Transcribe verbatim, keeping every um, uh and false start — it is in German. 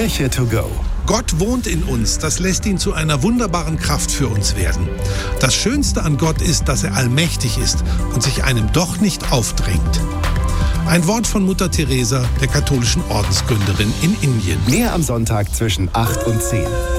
Kirche to go. Gott wohnt in uns, das lässt ihn zu einer wunderbaren Kraft für uns werden. Das Schönste an Gott ist, dass er allmächtig ist und sich einem doch nicht aufdrängt. Ein Wort von Mutter Teresa, der katholischen Ordensgründerin in Indien. Mehr am Sonntag zwischen acht und zehn.